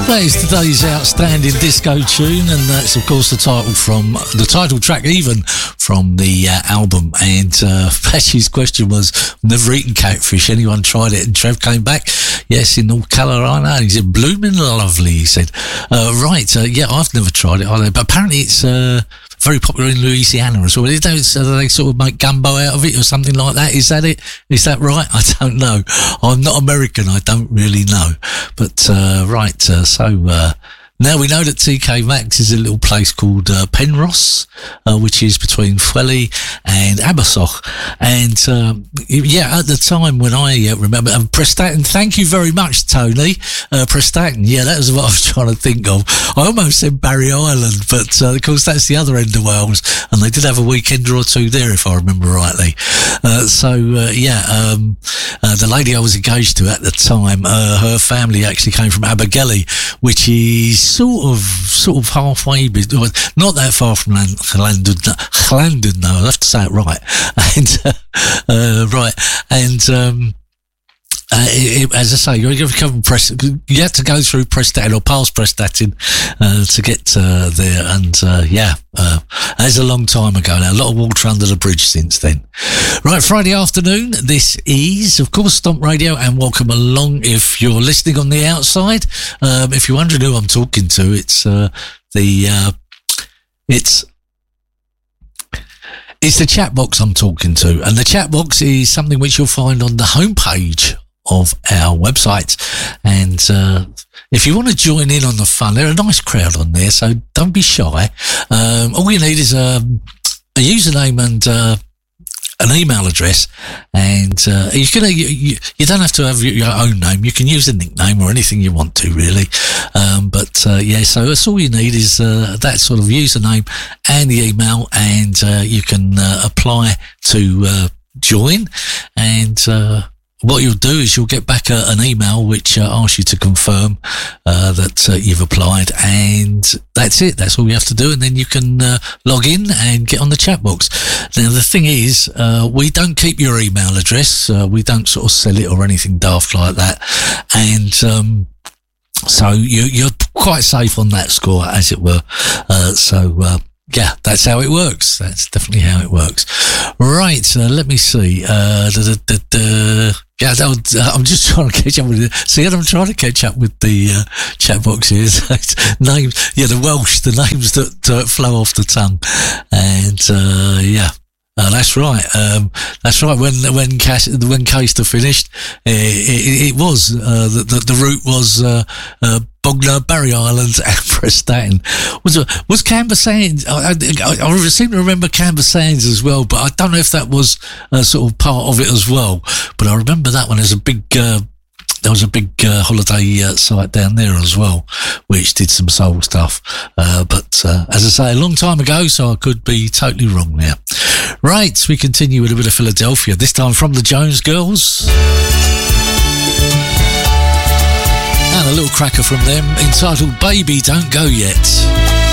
That is today's outstanding disco tune, and that's of course the title track even from the album. And Patchy's question was, never eaten catfish, anyone tried it? And Trev came back, yes, in North Carolina. He said, blooming lovely, he said. Yeah, I've never tried it either, but apparently it's very popular in Louisiana as well. They sort of make gumbo out of it or something like that. Is that it? Is that right? I don't know. I'm not American. I don't really know. But, now we know that TK Maxx is a little place called Penrose, which is between Fwelly and Abersoch. And at the time when I remember, and Prestatyn, thank you very much, Tony. Prestatyn, yeah, that was what I was trying to think of. I almost said Barry Island, but of course that's the other end of Wales, and they did have a weekender or two there, if I remember rightly. The lady I was engaged to at the time, her family actually came from Abergele, which is sort of halfway, not that far from Llandudno, no, I'll have to say it right. As I say, you have to go through Prestatyn or past Prestatyn to get there, and that's a long time ago now. A lot of water under the bridge since then. Right, Friday afternoon, this is, of course, Stomp Radio, and welcome along if you're listening on the outside. If you're wondering who I'm talking to, it's the chat box I'm talking to, and the chat box is something which you'll find on the homepage of our website. And if you want to join in on the fun, they're a nice crowd on there, so don't be shy. All you need is a username and an email address, and you don't have to have your own name. You can use a nickname or anything you want to, really. So that's all you need is that sort of username and the email, and you can apply to join. And what you'll do is you'll get back an email which asks you to confirm that you've applied, and that's it. That's all you have to do, and then you can log in and get on the chat box. Now, the thing is, we don't keep your email address. We don't sort of sell it or anything daft like that. And so you're quite safe on that score, as it were. Yeah, that's how it works. That's definitely how it works. Right, let me see. I'm just trying to catch up with it. See, I'm trying to catch up with the chat box here. Names, the Welsh, the names that flow off the tongue. And that's right. That's right. When Caister finished, it was the route was Bognor, Barry Island, and Prestatyn. Was Camber Sands? I seem to remember Camber Sands as well, but I don't know if that was sort of part of it as well. But I remember that one as a big. There was a big holiday site down there as well, which did some soul stuff. But as I say, a long time ago, so I could be totally wrong there. Right, we continue with a bit of Philadelphia, this time from the Jones Girls. And a little cracker from them entitled Baby Don't Go Yet.